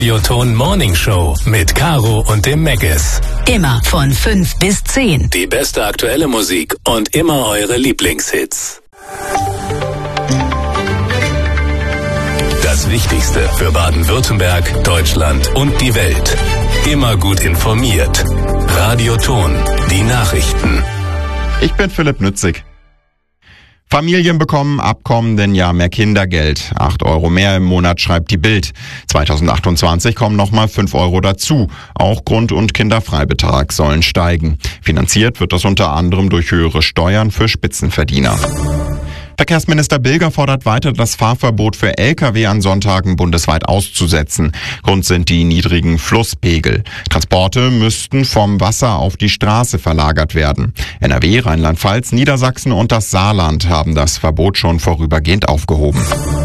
Radioton Morning Show mit Caro und dem Meggis. Immer von 5 bis 10. Die beste aktuelle Musik und immer eure Lieblingshits. Das Wichtigste für Baden-Württemberg, Deutschland und die Welt. Immer gut informiert. Radioton, die Nachrichten. Ich bin Philipp Nützig. Familien bekommen ab kommenden Jahr mehr Kindergeld. 8 Euro mehr im Monat, schreibt die Bild. 2028 kommen nochmal 5 Euro dazu. Auch Grund- und Kinderfreibetrag sollen steigen. Finanziert wird das unter anderem durch höhere Steuern für Spitzenverdiener. Verkehrsminister Bilger fordert weiter, das Fahrverbot für Lkw an Sonntagen bundesweit auszusetzen. Grund sind die niedrigen Flusspegel. Transporte müssten vom Wasser auf die Straße verlagert werden. NRW, Rheinland-Pfalz, Niedersachsen und das Saarland haben das Verbot schon vorübergehend aufgehoben.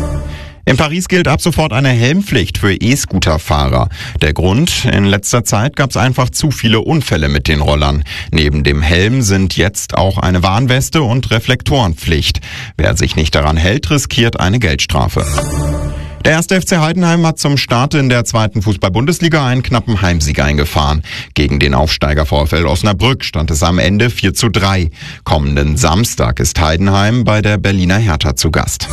In Paris gilt ab sofort eine Helmpflicht für E-Scooter-Fahrer. Der Grund? In letzter Zeit gab es einfach zu viele Unfälle mit den Rollern. Neben dem Helm sind jetzt auch eine Warnweste und Reflektorenpflicht. Wer sich nicht daran hält, riskiert eine Geldstrafe. Der 1. FC Heidenheim hat zum Start in der 2. Fußball-Bundesliga einen knappen Heimsieg eingefahren. Gegen den Aufsteiger VfL Osnabrück stand es am Ende 4:3. Kommenden Samstag ist Heidenheim bei der Berliner Hertha zu Gast.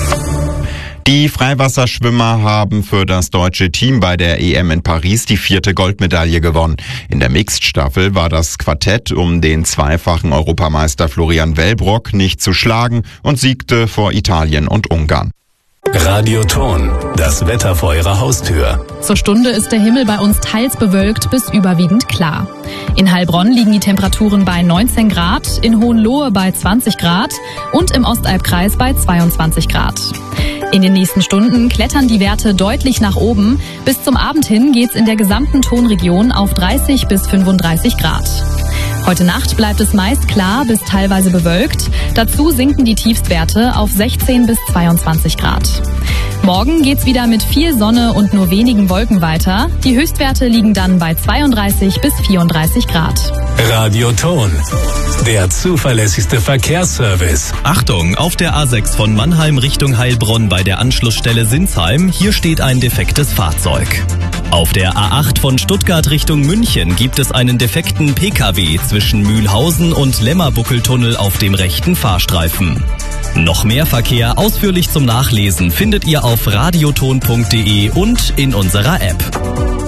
Die Freiwasserschwimmer haben für das deutsche Team bei der EM in Paris die 4. Goldmedaille gewonnen. In der Mixed-Staffel war das Quartett um den zweifachen Europameister Florian Wellbrock nicht zu schlagen und siegte vor Italien und Ungarn. Radioton, das Wetter vor eurer Haustür. Zur Stunde ist der Himmel bei uns teils bewölkt bis überwiegend klar. In Heilbronn liegen die Temperaturen bei 19 Grad, in Hohenlohe bei 20 Grad und im Ostalbkreis bei 22 Grad. In den nächsten Stunden klettern die Werte deutlich nach oben. Bis zum Abend hin geht's in der gesamten Tonregion auf 30 bis 35 Grad. Heute Nacht bleibt es meist klar bis teilweise bewölkt. Dazu sinken die Tiefstwerte auf 16 bis 22 Grad. Morgen geht's wieder mit viel Sonne und nur wenigen Wolken weiter. Die Höchstwerte liegen dann bei 32 bis 34 Grad. Radioton, der zuverlässigste Verkehrsservice. Achtung, auf der A6 von Mannheim Richtung Heilbronn bei der Anschlussstelle Sinsheim, hier steht ein defektes Fahrzeug. Auf der A8 von Stuttgart Richtung München gibt es einen defekten Pkw zwischen Mühlhausen und Lämmerbuckeltunnel auf dem rechten Fahrstreifen. Noch mehr Verkehr ausführlich zum Nachlesen findet ihr auf radioton.de und in unserer App.